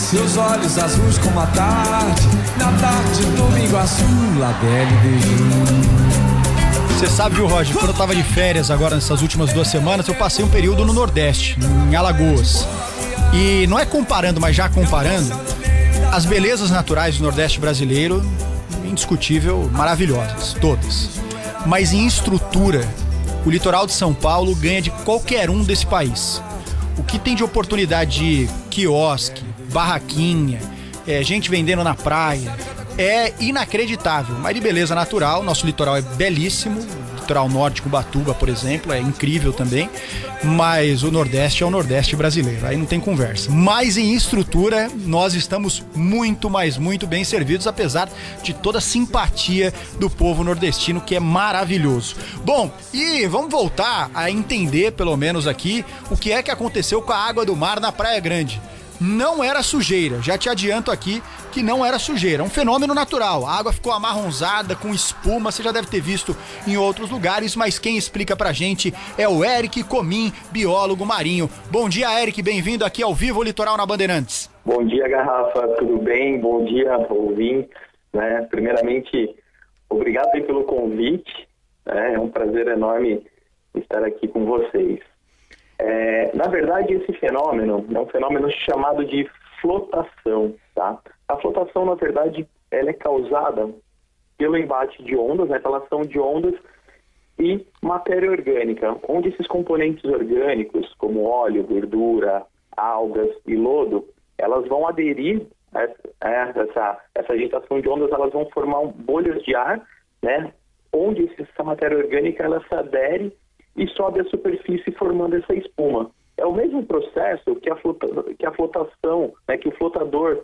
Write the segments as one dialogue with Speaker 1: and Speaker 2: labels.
Speaker 1: seus olhos azuis como a tarde, na tarde do Iguaçu, Labelle beijou.
Speaker 2: Você sabe, viu, Roger, quando eu tava de férias agora nessas últimas 2 semanas, eu passei um período no Nordeste, em Alagoas. E não é comparando, mas já comparando, as belezas naturais do Nordeste brasileiro, indiscutível, maravilhosas, todas. Mas em estrutura, o litoral de São Paulo ganha de qualquer um desse país. O que tem de oportunidade de quiosque, barraquinha, gente vendendo na praia, é inacreditável. Mas de beleza natural, nosso litoral é belíssimo, o litoral norte, Ubatuba, por exemplo, é incrível também, mas o Nordeste é o Nordeste brasileiro, aí não tem conversa. Mas em estrutura, nós estamos muito, mas muito bem servidos, apesar de toda a simpatia do povo nordestino, que é maravilhoso. Bom, e vamos voltar a entender, pelo menos aqui, o que é que aconteceu com a água do mar na Praia Grande. Não era sujeira, já te adianto aqui que não era sujeira, é um fenômeno natural. A água ficou amarronzada, com espuma, você já deve ter visto em outros lugares, mas quem explica pra gente é o Eric Comim, biólogo marinho. Bom dia, Eric, bem-vindo aqui ao Vivo Litoral na Bandeirantes.
Speaker 3: Bom dia, Garrafa, tudo bem? Bom dia, ouvintes. Primeiramente, obrigado aí pelo convite, é um prazer enorme estar aqui com vocês. Na verdade, esse fenômeno é um fenômeno chamado de flotação, tá? A flotação, na verdade, ela é causada pelo embate de ondas, pela ação de ondas e matéria orgânica, onde esses componentes orgânicos, como óleo, gordura, algas e lodo, elas vão aderir a essa agitação de ondas, elas vão formar bolhas de ar, onde essa matéria orgânica ela se adere e sobe à superfície formando essa espuma. É o mesmo processo que a flotação, que o flotador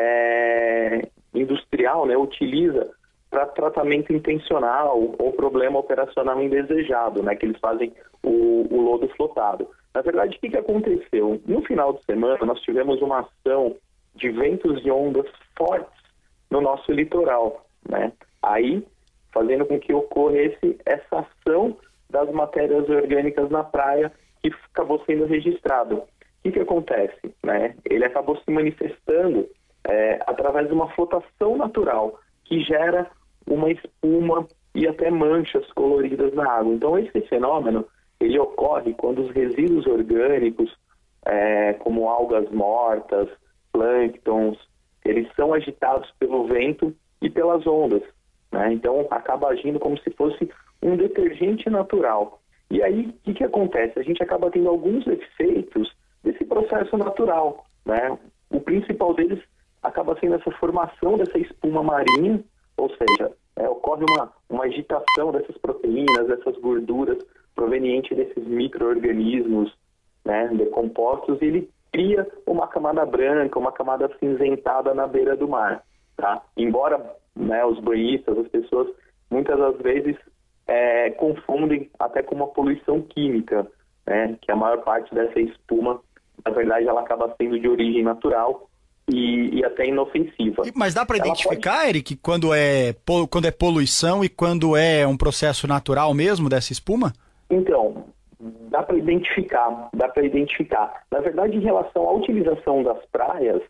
Speaker 3: industrial utiliza para tratamento intencional ou problema operacional indesejado, que eles fazem o lodo flotado. Na verdade, o que aconteceu? No final de semana, nós tivemos uma ação de ventos e ondas fortes no nosso litoral, aí fazendo com que ocorresse essa ação das matérias orgânicas na praia, que acabou sendo registrado. O que acontece? Ele acabou se manifestando através de uma flotação natural, que gera uma espuma e até manchas coloridas na água. Então, esse fenômeno, ele ocorre quando os resíduos orgânicos, como algas mortas, plânctons, eles são agitados pelo vento e pelas ondas. Então, acaba agindo como se fosse um detergente natural. E aí, o que acontece? A gente acaba tendo alguns efeitos desse processo natural, O principal deles acaba sendo essa formação dessa espuma marinha, ou seja, ocorre uma agitação dessas proteínas, dessas gorduras provenientes desses micro-organismos decompostos, e ele cria uma camada branca, uma camada acinzentada na beira do mar. Tá? Embora os banhistas, as pessoas, muitas das vezes confundem até com uma poluição química, que a maior parte dessa espuma, na verdade, ela acaba sendo de origem natural e até inofensiva.
Speaker 2: Mas dá para identificar, Eric, quando é poluição e quando é um processo natural mesmo dessa espuma?
Speaker 3: Então, dá para identificar. Na verdade, em relação à utilização das praias,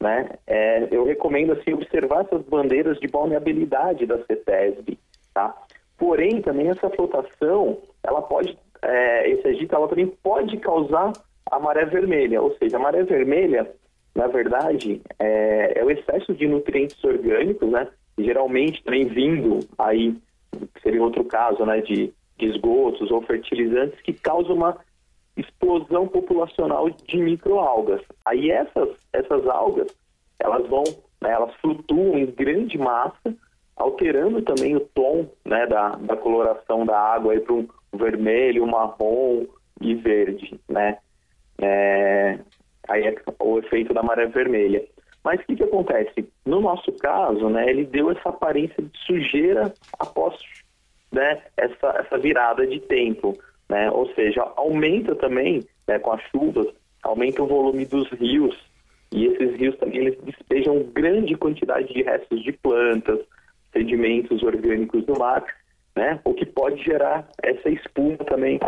Speaker 3: eu recomendo assim, observar essas bandeiras de balneabilidade da CETESB, tá? Porém, também essa flotação, ela pode, esse agito, ela também pode causar a maré vermelha, ou seja, a maré vermelha, na verdade, é o excesso de nutrientes orgânicos, geralmente também vindo aí, seria outro caso, de esgotos ou fertilizantes, que causam uma explosão populacional de microalgas. Aí essas algas, elas flutuam em grande massa, alterando também o tom da coloração da água para um vermelho, marrom e verde, Aí é o efeito da maré vermelha. Mas o que acontece? No nosso caso, ele deu essa aparência de sujeira após essa virada de tempo, Ou seja, aumenta também, com as chuvas, aumenta o volume dos rios, e esses rios também eles despejam grande quantidade de restos de plantas, sedimentos orgânicos no mar, o que pode gerar essa espuma também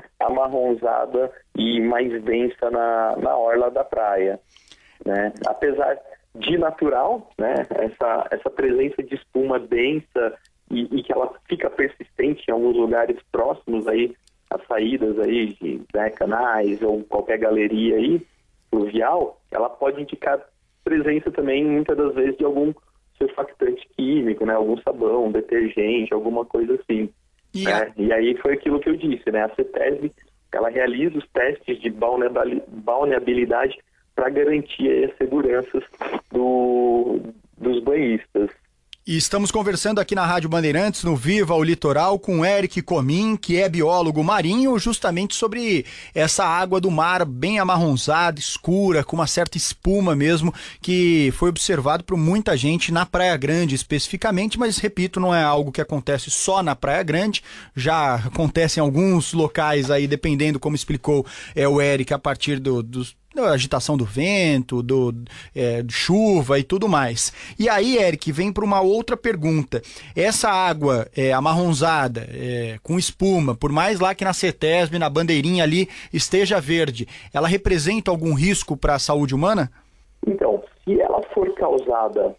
Speaker 3: amarronzada e mais densa na orla da praia. Apesar de natural, né? Essa presença de espuma densa e que ela fica persistente em alguns lugares próximos aí, as saídas aí de canais ou qualquer galeria aí, fluvial, ela pode indicar presença também, muitas das vezes, de algum surfactante químico, né? Algum sabão, detergente, alguma coisa assim. E aí foi aquilo que eu disse, né? A CETESB, ela realiza os testes de balneabilidade para garantir as seguranças dos banhistas.
Speaker 2: E estamos conversando aqui na Rádio Bandeirantes, no Viva o Litoral, com Eric Comim, que é biólogo marinho, justamente sobre essa água do mar bem amarronzada, escura, com uma certa espuma mesmo, que foi observado por muita gente na Praia Grande especificamente, mas, repito, não é algo que acontece só na Praia Grande, já acontece em alguns locais aí, dependendo, como explicou o Eric, a partir dos da agitação do vento, de chuva e tudo mais. E aí, Eric, vem para uma outra pergunta. Essa água amarronzada, com espuma, por mais lá que na CETESB, na bandeirinha ali, esteja verde, ela representa algum risco para a saúde humana?
Speaker 3: Então, se ela for causada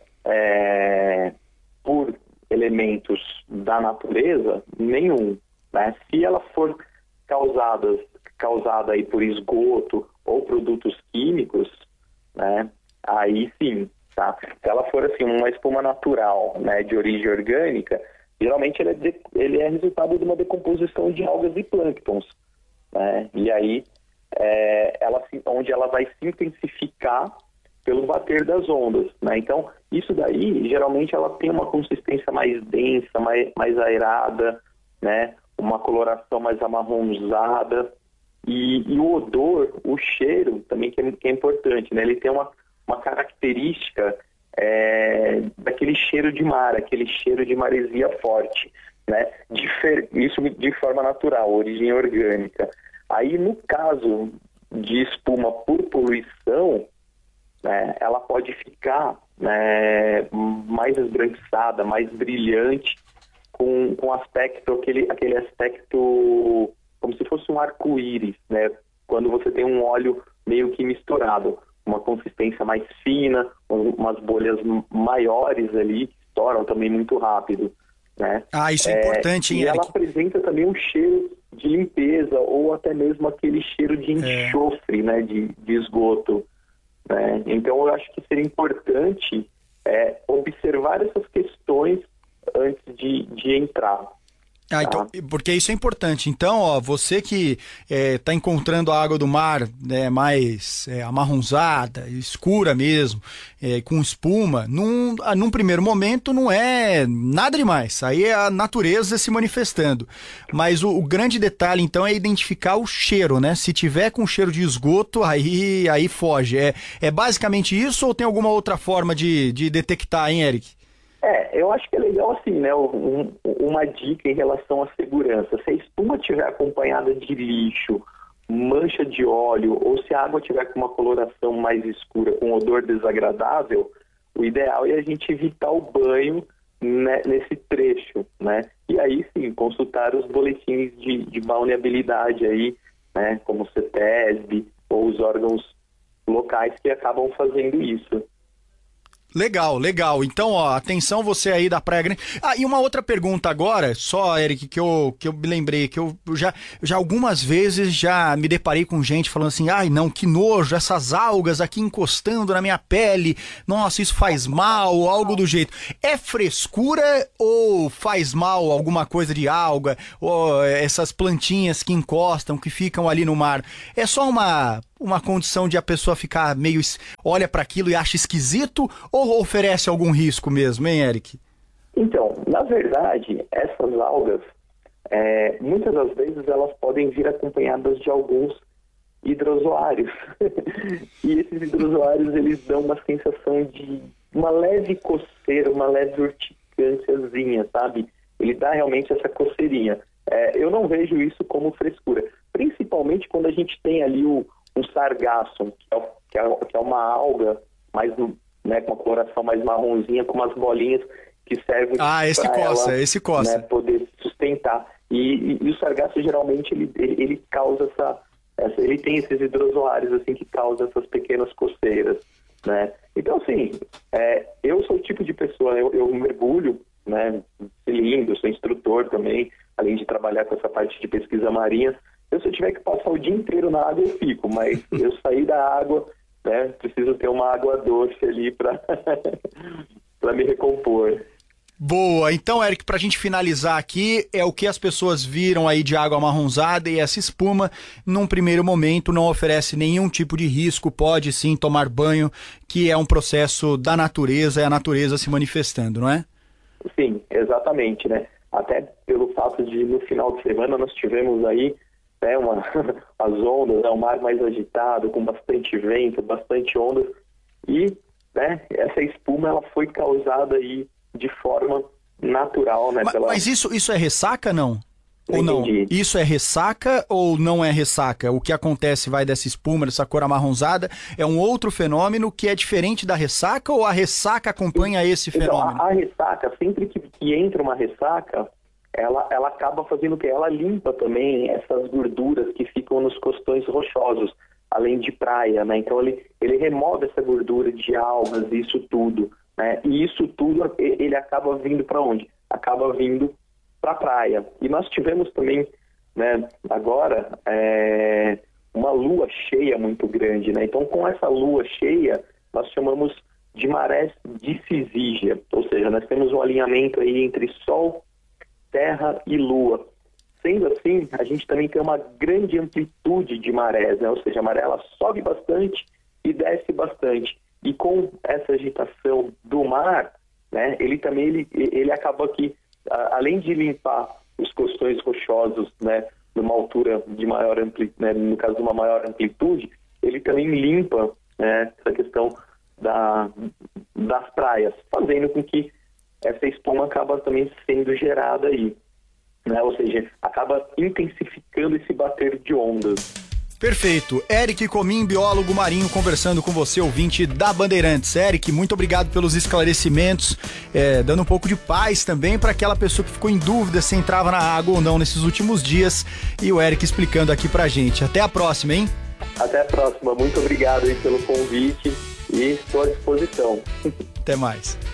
Speaker 3: por elementos da natureza, nenhum. Né? Se ela for causada aí por esgoto ou produtos químicos, né, aí sim, tá? Se ela for assim, uma espuma natural, né, de origem orgânica, geralmente ele é resultado de uma decomposição de algas e plânctons, né? E aí, onde ela vai se intensificar pelo bater das ondas, né? Então, isso daí, geralmente ela tem uma consistência mais densa, mais aerada, né? Uma coloração mais amarronzada. E o odor, o cheiro também que é importante, né? Ele tem uma característica daquele cheiro de mar, aquele cheiro de maresia forte, né? Isso de forma natural, origem orgânica. Aí, no caso de espuma por poluição, né, ela pode ficar, né, mais esbranquiçada, mais brilhante, com aspecto, aquele aspecto como se fosse um arco-íris, né? Quando você tem um óleo meio que misturado, uma consistência mais fina, umas bolhas maiores ali, que estouram também muito rápido, né?
Speaker 2: Ah, isso é importante, hein,
Speaker 3: E
Speaker 2: Eric?
Speaker 3: ela apresenta também um cheiro de limpeza, ou até mesmo aquele cheiro de enxofre, né? De esgoto, né? Então, eu acho que seria importante observar essas questões antes de entrar.
Speaker 2: Então, porque isso é importante. Então, você que está encontrando a água do mar, né, mais amarronzada, escura mesmo, com espuma, num primeiro momento não é nada demais. Aí é a natureza se manifestando. Mas o grande detalhe, então, é identificar o cheiro, né? Se tiver com cheiro de esgoto, aí foge. É basicamente isso ou tem alguma outra forma de detectar, hein, Eric?
Speaker 3: Eu acho que é legal assim, né, uma dica em relação à segurança. Se a espuma estiver acompanhada de lixo, mancha de óleo, ou se a água tiver com uma coloração mais escura, com odor desagradável, o ideal é a gente evitar o banho, né, nesse trecho, né? E aí sim, consultar os boletins de balneabilidade aí, né, como o CETESB ou os órgãos locais que acabam fazendo isso.
Speaker 2: Legal. Então, atenção você aí da Praia Grande. E uma outra pergunta agora, só, Eric, que eu me lembrei, que eu já algumas vezes já me deparei com gente falando assim, ai não, que nojo, essas algas aqui encostando na minha pele, nossa, isso faz mal, algo do jeito. É frescura ou faz mal alguma coisa de alga, ou essas plantinhas que encostam, que ficam ali no mar? É só uma condição de a pessoa ficar meio... olha para aquilo e acha esquisito ou oferece algum risco mesmo, hein, Eric?
Speaker 3: Então, na verdade, essas algas, muitas das vezes elas podem vir acompanhadas de alguns hidrozoários. E esses hidrozoários, eles dão uma sensação de uma leve coceira, uma leve urticânciazinha, sabe? Ele dá realmente essa coceirinha. Eu não vejo isso como frescura. Principalmente quando a gente tem ali um sargassum, que é uma alga mais, né, com uma coloração mais marronzinha, com umas bolinhas que servem para
Speaker 2: esse coça.
Speaker 3: Né, poder sustentar. E o sargassum, geralmente, ele causa ele tem esses hidrozoários assim, que causam essas pequenas coceiras, né? Então, assim, assim, eu sou o tipo de pessoa, eu mergulho, né, cilindro, sou instrutor também, além de trabalhar com essa parte de pesquisa marinha. Se eu tiver que passar o dia inteiro na água, eu fico, mas eu sair da água, né, preciso ter uma água doce ali para me recompor.
Speaker 2: Boa, então, Eric, pra gente finalizar aqui, é o que as pessoas viram aí de água amarronzada, e essa espuma, num primeiro momento, não oferece nenhum tipo de risco, pode sim tomar banho, que é um processo da natureza, é a natureza se manifestando, não é?
Speaker 3: Sim, exatamente, né? Até pelo fato de, no final de semana, nós tivemos aí, né, as ondas, né, o mar mais agitado, com bastante vento, bastante ondas, e, né, essa espuma, ela foi causada aí de forma natural, né?
Speaker 2: Mas isso é ressaca, não? Ou não?
Speaker 3: Entendi.
Speaker 2: Isso é ressaca ou não é ressaca? O que acontece vai dessa espuma, dessa cor amarronzada, é um outro fenômeno que é diferente da ressaca, ou a ressaca acompanha esse fenômeno?
Speaker 3: Então, a ressaca, sempre que entra uma ressaca, ela acaba fazendo o quê? Ela limpa também essas gorduras que ficam nos costões rochosos, além de praia, né? Então ele remove essa gordura de algas, isso tudo. E isso tudo, ele acaba vindo para onde? Acaba vindo para a praia. E nós tivemos também, né, agora, uma lua cheia muito grande, né? Então, com essa lua cheia, nós chamamos de marés de cisígia, ou seja, nós temos um alinhamento aí entre Sol, Terra e Lua. Sendo assim, a gente também tem uma grande amplitude de marés, né? Ou seja, a maré ela sobe bastante e desce bastante. E com essa agitação do mar, né, ele também ele acaba que, além de limpar os costões rochosos, né, numa altura de maior amplitude, né, no caso de uma maior amplitude, ele também limpa, né, essa questão das praias, fazendo com que essa espuma acaba também sendo gerada aí, né, ou seja, acaba intensificando esse bater de ondas.
Speaker 2: Perfeito. Eric Comim, biólogo marinho, conversando com você, ouvinte da Bandeirantes. Eric, muito obrigado pelos esclarecimentos, dando um pouco de paz também para aquela pessoa que ficou em dúvida se entrava na água ou não nesses últimos dias, e o Eric explicando aqui pra gente. Até a próxima, hein?
Speaker 3: Até a próxima. Muito obrigado aí pelo convite e estou à disposição.
Speaker 2: Até mais.